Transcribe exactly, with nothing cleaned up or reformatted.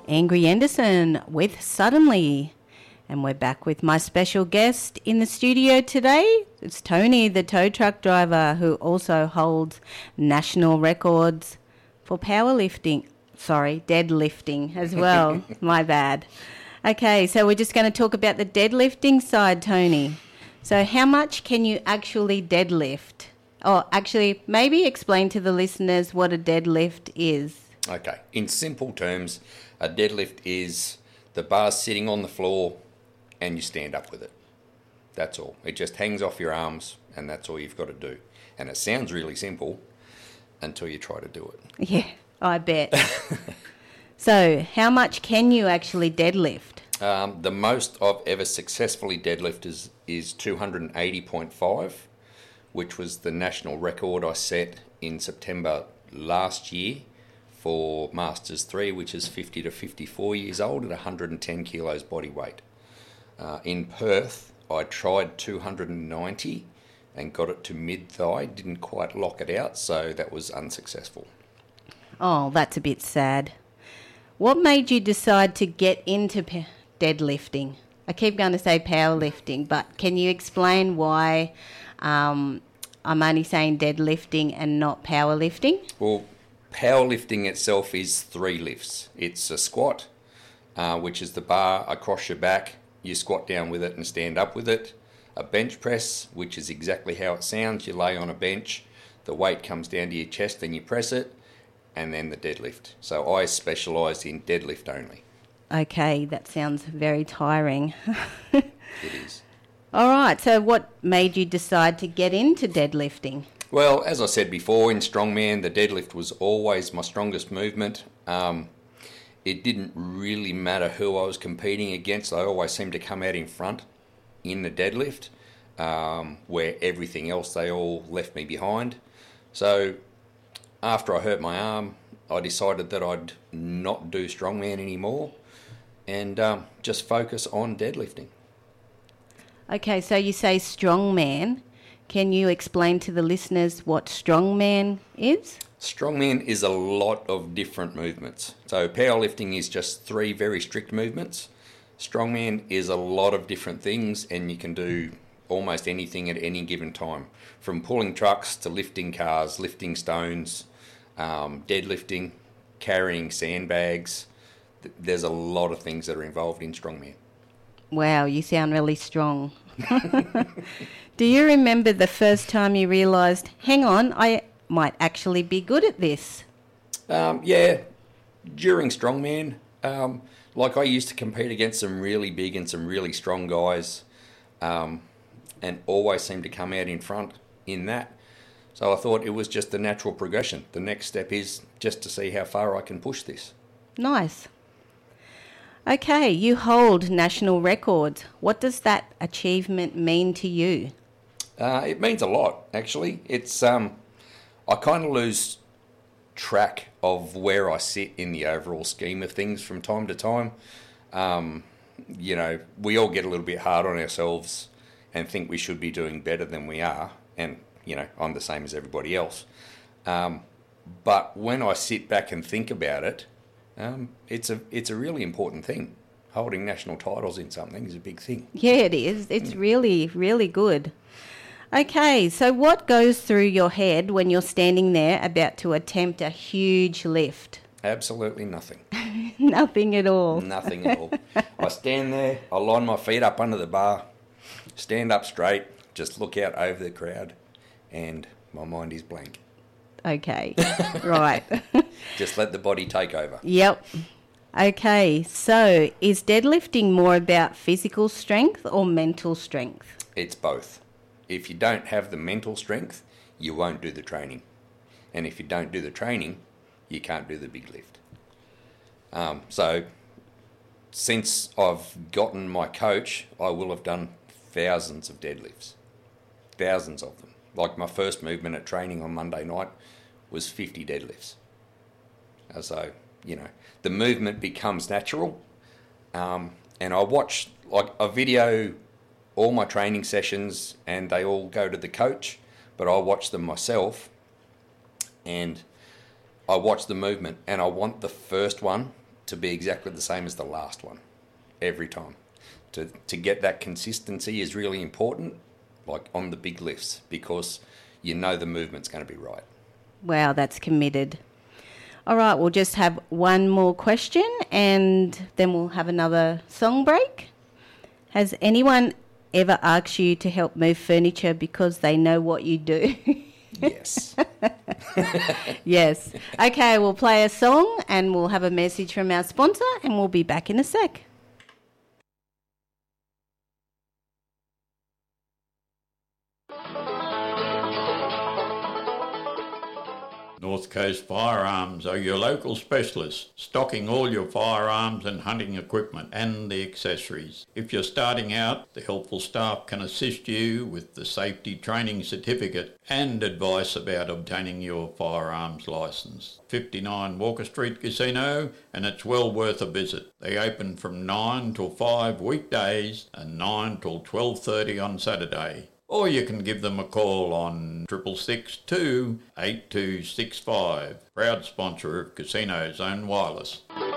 Angry Anderson with Suddenly. And we're back with my special guest in the studio today. It's Tony, the tow truck driver, who also holds national records for powerlifting. Sorry, deadlifting as well. My bad. Okay, so we're just going to talk about the deadlifting side, Tony. So how much can you actually deadlift? Oh, actually, maybe explain to the listeners what a deadlift is. Okay, in simple terms, a deadlift is the bar sitting on the floor and you stand up with it. That's all. It just hangs off your arms and that's all you've got to do. And it sounds really simple until you try to do it. Yeah, I bet. So how much can you actually deadlift? Um, the most I've ever successfully deadlifted is, is two eighty point five, which was the national record I set in September last year for Masters three, which is fifty to fifty-four years old at one hundred ten kilos body weight. Uh, in Perth, I tried two ninety and got it to mid-thigh, didn't quite lock it out, so that was unsuccessful. Oh, that's a bit sad. What made you decide to get into pe- deadlifting? I keep going to say powerlifting, but can you explain why um, I'm only saying deadlifting and not powerlifting? Well, powerlifting itself is three lifts. It's a squat, uh, which is the bar across your back. You squat down with it and stand up with it. A bench press, which is exactly how it sounds. You lay on a bench, the weight comes down to your chest and you press it, and then the deadlift. So I specialise in deadlift only. Okay, that sounds very tiring. It is. All right, so what made you decide to get into deadlifting? Well, as I said before, in strongman, the deadlift was always my strongest movement. Um, it didn't really matter who I was competing against. I always seemed to come out in front in the deadlift, um, where everything else, they all left me behind. So after I hurt my arm, I decided that I'd not do strongman anymore and um, just focus on deadlifting. Okay, so you say strongman. Can you explain to the listeners what strongman is? Strongman is a lot of different movements. So powerlifting is just three very strict movements. Strongman is a lot of different things, and you can do almost anything at any given time, from pulling trucks to lifting cars, lifting stones, um, deadlifting, carrying sandbags. There's a lot of things that are involved in strongman. Wow, you sound really strong. Do you remember the first time you realised, hang on, I might actually be good at this? Um, yeah, during strongman, um, like I used to compete against some really big and some really strong guys, um, and always seemed to come out in front in that. So I thought it was just the natural progression. The next step is just to see how far I can push this. Nice. Okay, you hold national records. What does that achievement mean to you? Uh, it means a lot, actually. It's um, I kind of lose track of where I sit in the overall scheme of things from time to time. Um, you know, we all get a little bit hard on ourselves and think we should be doing better than we are. And, you know, I'm the same as everybody else. Um, but when I sit back and think about it, um, it's a it's a really important thing. Holding national titles in something is a big thing. Yeah, it is. It's really, really good. Okay, so what goes through your head when you're standing there about to attempt a huge lift? Absolutely nothing. Nothing at all. Nothing at all. I stand there, I line my feet up under the bar, stand up straight, just look out over the crowd, and my mind is blank. Okay, right. Just let the body take over. Yep. Okay, so is deadlifting more about physical strength or mental strength? It's both. If you don't have the mental strength, you won't do the training. And if you don't do the training, you can't do the big lift. Um, so since I've gotten my coach, I will have done thousands of deadlifts. Thousands of them. Like my first movement at training on Monday night was fifty deadlifts. Uh, so, you know, the movement becomes natural. Um, and I watch, like, a video all my training sessions and they all go to the coach, but I watch them myself and I watch the movement and I want the first one to be exactly the same as the last one, every time. To, to get that consistency is really important, like on the big lifts, because you know the movement's going to be right. Wow, that's committed. All right, we'll just have one more question and then we'll have another song break. Has anyone ever asked you to help move furniture because they know what you do? Yes. Yes. Okay, we'll play a song and we'll have a message from our sponsor and we'll be back in a sec. North Coast Firearms are your local specialists, stocking all your firearms and hunting equipment and the accessories. If you're starting out, the helpful staff can assist you with the safety training certificate and advice about obtaining your firearms licence. fifty-nine Walker Street Casino, and it's well worth a visit. They open from nine till five weekdays and nine till twelve thirty on Saturday. Or you can give them a call on six six six two, eight two six five. Proud sponsor of Casino Zone Wireless.